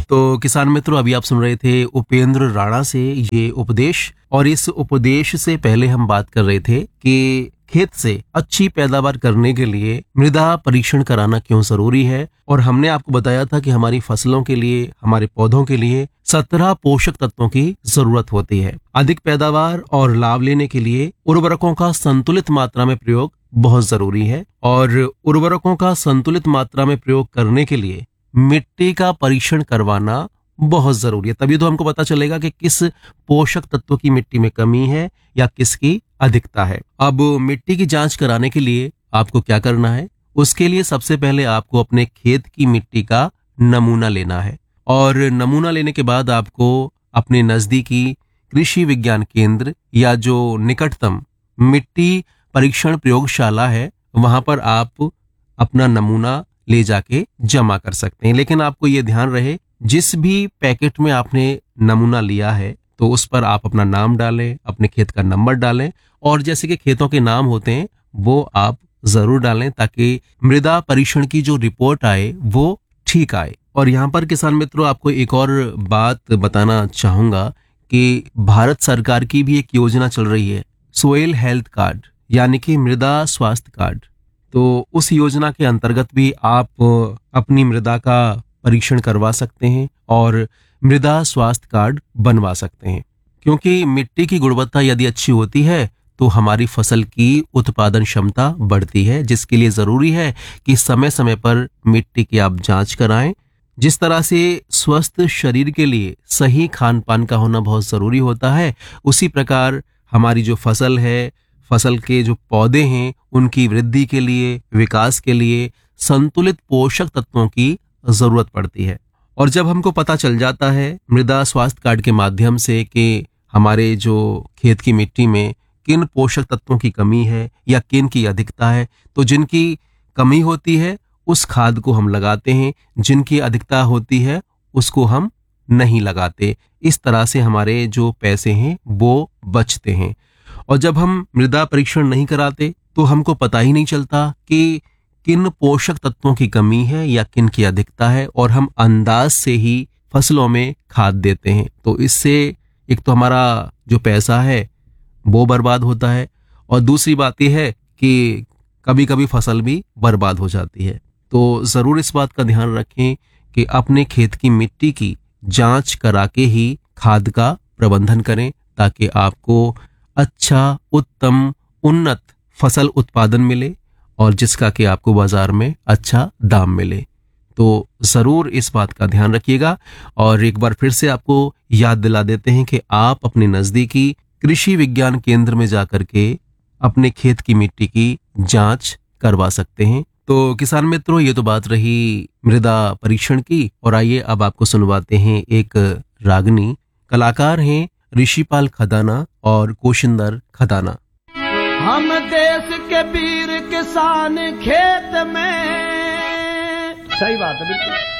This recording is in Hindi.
तो किसान मित्रों, अभी आप सुन रहे थे उपेंद्र राणा से ये उपदेश, और इस उपदेश से पहले हम बात कर रहे थे कि खेत से अच्छी पैदावार करने के लिए मृदा परीक्षण कराना क्यों जरूरी है। और हमने आपको बताया था कि हमारी फसलों के लिए, हमारे पौधों के लिए 17 पोषक तत्वों की जरूरत होती है। अधिक पैदावार और लाभ लेने के लिए उर्वरकों का संतुलित मात्रा में प्रयोग बहुत जरूरी है, और उर्वरकों का संतुलित मात्रा में प्रयोग करने के लिए मिट्टी का परीक्षण करवाना बहुत जरूरी है। तभी तो हमको पता चलेगा कि किस पोषक तत्व की मिट्टी में कमी है या किसकी अधिकता है। अब मिट्टी की जांच कराने के लिए आपको क्या करना है? उसके लिए सबसे पहले आपको अपने खेत की मिट्टी का नमूना लेना है, और नमूना लेने के बाद आपको अपने नजदीकी कृषि विज्ञान केंद्र या जो निकटतम मिट्टी परीक्षण प्रयोगशाला है, वहां पर आप अपना नमूना ले जाके जमा कर सकते हैं। लेकिन आपको ये ध्यान रहे, जिस भी पैकेट में आपने नमूना लिया है तो उस पर आप अपना नाम डालें, अपने खेत का नंबर डालें, और जैसे कि खेतों के नाम होते हैं वो आप जरूर डालें, ताकि मृदा परीक्षण की जो रिपोर्ट आए वो ठीक आए। और यहाँ पर किसान मित्रों, आपको एक और बात बताना चाहूंगा कि भारत सरकार की भी एक योजना चल रही है, सोइल हेल्थ कार्ड, यानी कि मृदा स्वास्थ्य कार्ड। तो उस योजना के अंतर्गत भी आप अपनी मृदा का परीक्षण करवा सकते हैं और मृदा स्वास्थ्य कार्ड बनवा सकते हैं। क्योंकि मिट्टी की गुणवत्ता यदि अच्छी होती है तो हमारी फसल की उत्पादन क्षमता बढ़ती है, जिसके लिए जरूरी है कि समय समय पर मिट्टी की आप जांच कराएं। जिस तरह से स्वस्थ शरीर के लिए सही खान पान का होना बहुत जरूरी होता है, उसी प्रकार हमारी जो फसल है, फसल के जो पौधे हैं, उनकी वृद्धि के लिए, विकास के लिए संतुलित पोषक तत्वों की जरूरत पड़ती है। और जब हमको पता चल जाता है मृदा स्वास्थ्य कार्ड के माध्यम से कि हमारे जो खेत की मिट्टी में किन पोषक तत्वों की कमी है या किन की अधिकता है, तो जिनकी कमी होती है उस खाद को हम लगाते हैं, जिनकी अधिकता होती है उसको हम नहीं लगाते। इस तरह से हमारे जो पैसे हैं वो बचते हैं। और जब हम मृदा परीक्षण नहीं कराते तो हमको पता ही नहीं चलता कि किन पोषक तत्वों की कमी है या किन की अधिकता है, और हम अंदाज से ही फसलों में खाद देते हैं। तो इससे एक तो हमारा जो पैसा है वो बर्बाद होता है, और दूसरी बात यह है कि कभी कभी फसल भी बर्बाद हो जाती है। तो जरूर इस बात का ध्यान रखें कि अपने खेत की मिट्टी की जांच करा के ही खाद का प्रबंधन करें, ताकि आपको अच्छा, उत्तम, उन्नत फसल उत्पादन मिले और जिसका कि आपको बाजार में अच्छा दाम मिले। तो जरूर इस बात का ध्यान रखिएगा। और एक बार फिर से आपको याद दिला देते हैं कि आप अपने नजदीकी कृषि विज्ञान केंद्र में जाकर के अपने खेत की मिट्टी की जांच करवा सकते हैं। तो किसान मित्रों, ये तो बात रही मृदा परीक्षण की, और आइए अब आपको सुनवाते हैं एक रागनी। कलाकार हैं ऋषिपाल खदाना और कोशिंदर खदाना। हम देश के वीर किसान खेत में, सही बात है बिल्कुल।